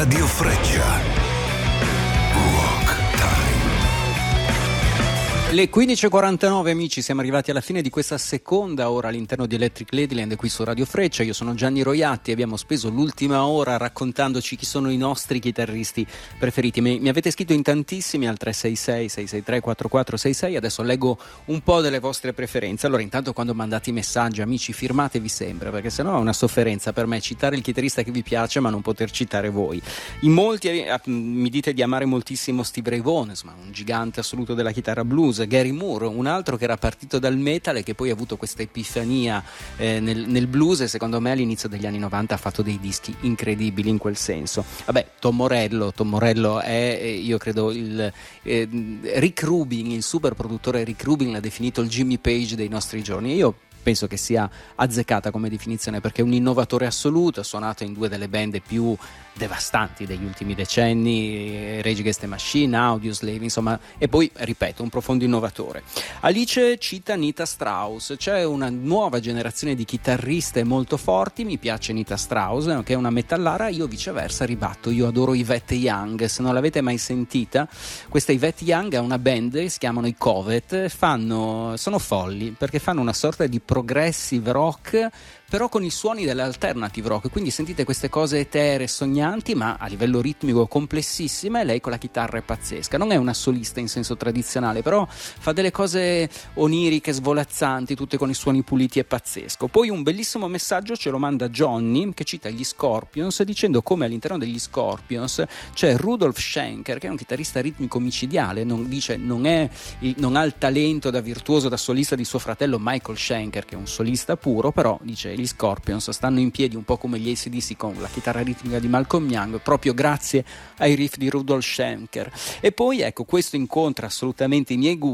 Radio Freccia. Rock Time. Le 15.49 amici, siamo arrivati alla fine di questa seconda ora all'interno di Electric Ladyland qui su Radio Freccia. Io sono Gianni Roiatti e abbiamo speso l'ultima ora raccontandoci chi sono i nostri chitarristi preferiti. Mi avete scritto in tantissimi al 366-663-4466, adesso leggo un po' delle vostre preferenze. Allora, intanto quando mandate i messaggi, amici, firmatevi sempre, perché sennò è una sofferenza per me citare il chitarrista che vi piace ma non poter citare voi. In molti mi dite di amare moltissimo Steve Ray Vaughan, insomma, un gigante assoluto della chitarra blues. Gary Moore, un altro che era partito dal metal e che poi ha avuto questa epifania nel blues, e secondo me all'inizio degli anni 90 ha fatto dei dischi incredibili in quel senso. Vabbè, Tom Morello è, io credo, Rick Rubin, il super produttore Rick Rubin l'ha definito il Jimmy Page dei nostri giorni. Io penso che sia azzeccata come definizione, perché è un innovatore assoluto, ha suonato in due delle band più devastanti degli ultimi decenni, Rage Against the Machine, Audioslave, insomma, e poi, ripeto, un profondo innovatore. Alice cita Nita Strauss. C'è una nuova generazione di chitarriste molto forti, mi piace Nita Strauss, che è una metallara, io viceversa ribatto, io adoro Yvette Young. Se non l'avete mai sentita, questa Yvette Young ha una band, si chiamano i Covet, sono folli, perché fanno una sorta di progressive rock, però con i suoni dell'alternative rock, quindi sentite queste cose eteree, sognanti, ma a livello ritmico complessissime. Lei con la chitarra è pazzesca, non è una solista in senso tradizionale, però fa delle cose oniriche, svolazzanti, tutte con i suoni puliti, è pazzesco. Poi un bellissimo messaggio ce lo manda Johnny, che cita gli Scorpions, dicendo come all'interno degli Scorpions c'è Rudolf Schenker, che è un chitarrista ritmico micidiale, non ha il talento da virtuoso, da solista di suo fratello Michael Schenker, che è un solista puro, però dice gli Scorpions stanno in piedi un po' come gli AC/DC con la chitarra ritmica di Malcolm Young, proprio grazie ai riff di Rudolf Schenker. E poi ecco, questo incontra assolutamente i miei gusti.